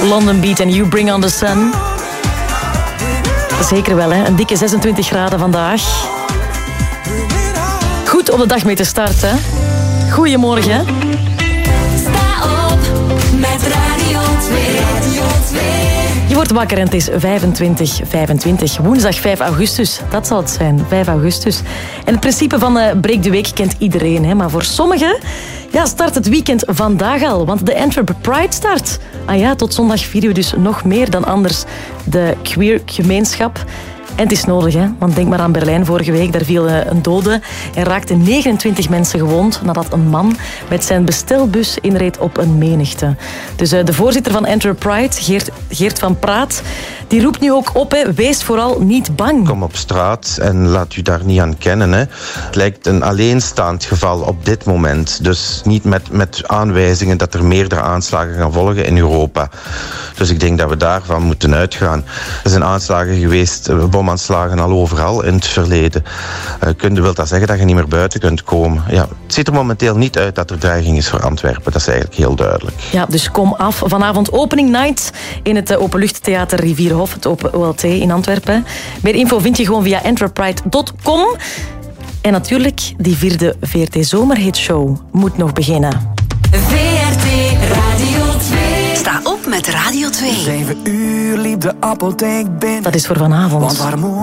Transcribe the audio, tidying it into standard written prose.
London Beat en You Bring On The Sun. Zeker wel, hè? Een dikke 26 graden vandaag. Goed om de dag mee te starten. Goedemorgen. Sta op met Radio 2. Je wordt wakker en het is 25. Woensdag 5 augustus. Dat zal het zijn, 5 augustus. En het principe van Breek de Week kent iedereen. Hè? Maar voor sommigen start het weekend vandaag al. Want de Antwerp Pride start. Ah ja, tot zondag vieren we dus nog meer dan anders de queer gemeenschap. En het is nodig, hè? Want denk maar aan Berlijn vorige week. Daar viel een dode en raakten 29 mensen gewond nadat een man met zijn bestelbus inreed op een menigte. Dus de voorzitter van Antwerp Pride, Geert van Praat, die roept nu ook op, hè, wees vooral niet bang. Kom op straat en laat u daar niet aan kennen. Hè. Het lijkt een alleenstaand geval op dit moment. Dus niet met aanwijzingen dat er meerdere aanslagen gaan volgen in Europa. Dus ik denk dat we daarvan moeten uitgaan. Er zijn aanslagen geweest, bomaanslagen al overal in het verleden. Wil dat zeggen dat je niet meer buiten kunt komen? Ja, het ziet er momenteel niet uit dat er dreiging is voor Antwerpen. Dat is eigenlijk heel duidelijk. Ja, dus kom af. Vanavond opening night in het Openluchttheater Rivierhof, het Open OLT in Antwerpen. Meer info vind je gewoon via antwerpride.com. En natuurlijk, die 4e VRT Zomerhitshow moet nog beginnen. VRT Radio 2. Sta op met Radio 2. 7 uur liep de apotheek binnen. Dat is voor vanavond. Want waar